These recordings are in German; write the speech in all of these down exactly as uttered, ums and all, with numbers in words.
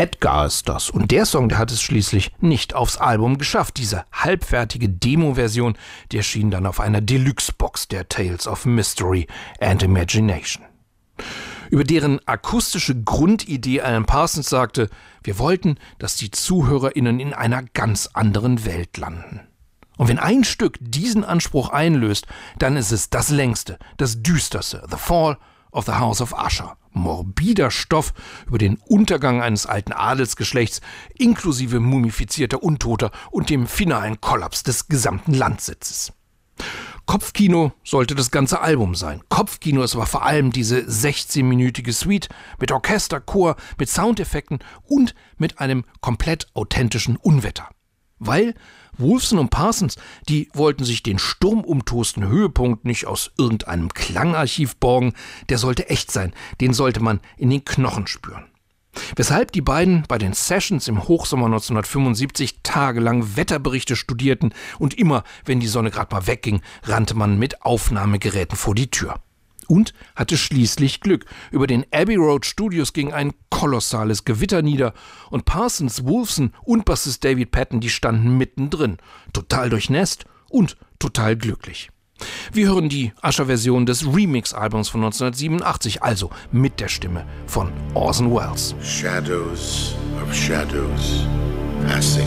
Edgar ist das. Und der Song, der hat es schließlich nicht aufs Album geschafft. Diese halbfertige Demo-Version, die erschien dann auf einer Deluxe-Box der Tales of Mystery and Imagination. Über deren akustische Grundidee Alan Parsons sagte, wir wollten, dass die ZuhörerInnen in einer ganz anderen Welt landen. Und wenn ein Stück diesen Anspruch einlöst, dann ist es das längste, das düsterste, The Fall of the House of Usher. Morbider Stoff über den Untergang eines alten Adelsgeschlechts, inklusive mumifizierter Untoter und dem finalen Kollaps des gesamten Landsitzes. Kopfkino sollte das ganze Album sein. Kopfkino ist aber vor allem diese sechzehnminütige Suite mit Orchester, Chor, mit Soundeffekten und mit einem komplett authentischen Unwetter. Weil Wolfson und Parsons, die wollten sich den sturmumtosten Höhepunkt nicht aus irgendeinem Klangarchiv borgen, der sollte echt sein, den sollte man in den Knochen spüren. Weshalb die beiden bei den Sessions im Hochsommer neunzehnhundertfünfundsiebzig tagelang Wetterberichte studierten und immer, wenn die Sonne gerade mal wegging, rannte man mit Aufnahmegeräten vor die Tür. Und hatte schließlich Glück. Über den Abbey Road Studios ging ein kolossales Gewitter nieder und Parsons, Wolfson und Bassist David Patton, die standen mittendrin, total durchnässt und total glücklich. Wir hören die Usher-Version des Remix-Albums von neunzehnhundertsiebenundachtzig, also mit der Stimme von Orson Welles. Shadows of shadows passing.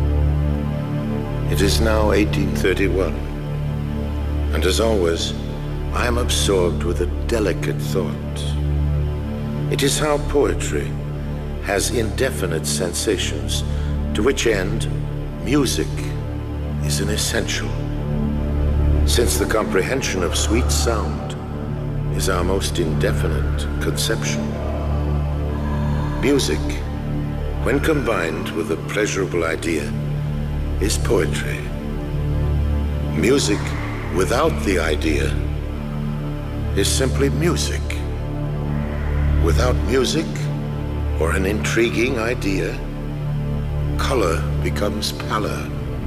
It is now eighteen thirty-one, and as always, I am absorbed with a delicate thought. It is how poetry has indefinite sensations, to which end music is an essential. Since the comprehension of sweet sound is our most indefinite conception. Music, when combined with a pleasurable idea, is poetry. Music without the idea is simply music. Without music or an intriguing idea, color becomes pallor.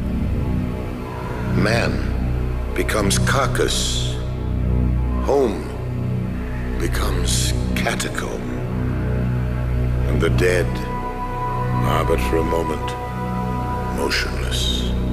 Man becomes carcass. Home becomes catacomb. And the dead are but for a moment motionless.